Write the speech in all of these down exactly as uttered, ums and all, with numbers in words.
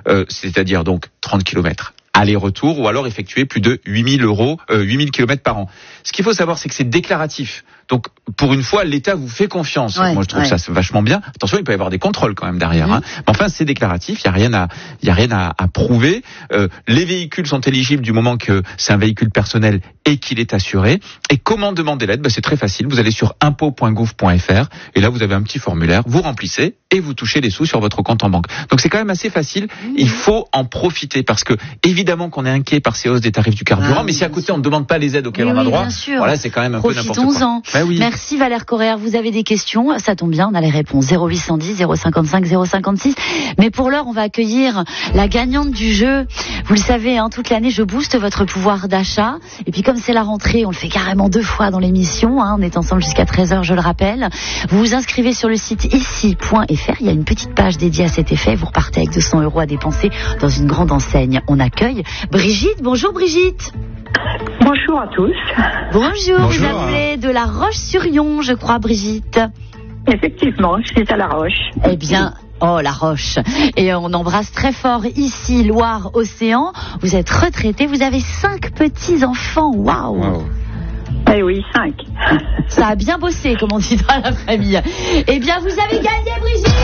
euh, c'est-à-dire donc trente kilomètres aller-retour, ou alors effectuer plus de huit mille euros, euh, huit mille kilomètres par an. Ce qu'il faut savoir, c'est que c'est déclaratif. Donc, pour une fois, l'État vous fait confiance. Ouais, Moi, je trouve ouais. ça vachement bien. Attention, il peut y avoir des contrôles quand même derrière. Mmh. Hein. Mais enfin, c'est déclaratif. Il y a rien à, il y a rien à, à prouver. Euh, les véhicules sont éligibles du moment que c'est un véhicule personnel et qu'il est assuré. Et comment demander l'aide ? Ben, c'est très facile. Vous allez sur impôt point gouv point f r et là, vous avez un petit formulaire. Vous remplissez et vous touchez les sous sur votre compte en banque. Donc, c'est quand même assez facile. Mmh. Il faut en profiter parce que, évidemment, qu'on est inquiet par ces hausses des tarifs du carburant, ah, mais si à côté on ne demande pas les aides auxquelles oui, on a oui, droit, voilà, c'est quand même un peu n'importe quoi. Profitons-en. Ben oui. Merci Valère Correa, vous avez des questions, ça tombe bien, on a les réponses. zéro huit cent dix, zéro cinquante-cinq, zéro cinquante-six. Mais pour l'heure, on va accueillir la gagnante du jeu. Vous le savez, hein, toute l'année, je booste votre pouvoir d'achat. Et puis comme c'est la rentrée, on le fait carrément deux fois dans l'émission. Hein, on est ensemble jusqu'à treize heures, je le rappelle. Vous vous inscrivez sur le site ici point f r. Il y a une petite page dédiée à cet effet. Vous repartez avec deux cents euros à dépenser dans une grande enseigne. On accueille Brigitte. Bonjour Brigitte. Bonjour à tous. Bonjour, Bonjour. Vous appelez de La Roche-sur-Yon, je crois, Brigitte. Effectivement, je suis à La Roche. Eh bien, oh, La Roche. Et on embrasse très fort ici, Loire-Océan. Vous êtes retraité, vous avez cinq petits-enfants. Waouh Wow. Eh oui, cinq. Ça a bien bossé, comme on dit dans la famille. Eh bien, vous avez gagné, Brigitte.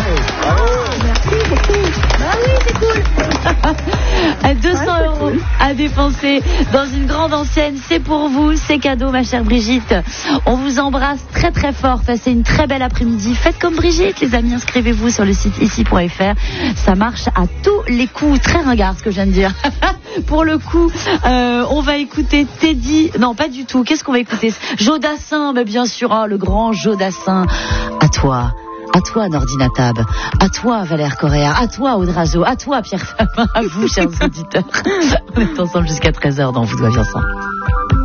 Merci beaucoup. Bah oui, c'est cool. deux cents Ouais, c'est euros cool. à dépenser dans une grande enseigne. C'est pour vous, c'est cadeau, ma chère Brigitte. On vous embrasse très très fort. Passez une très belle après-midi. Faites comme Brigitte, les amis. Inscrivez-vous sur le site ici point f r. Ça marche à tous les coups. Très ringard, ce que je viens de dire. Pour le coup, euh, on va écouter Teddy. Non, pas du tout. Qu'est-ce qu'on va écouter ? Jodassin, mais bien sûr, hein, le grand Jodassin. À toi. À toi, Nordinatab. À toi, Valère Correa. À toi, Audrazo. À toi, Pierre Fabin. À vous, chers auditeurs. On est ensemble jusqu'à treize heures dans Vous doit bien ça.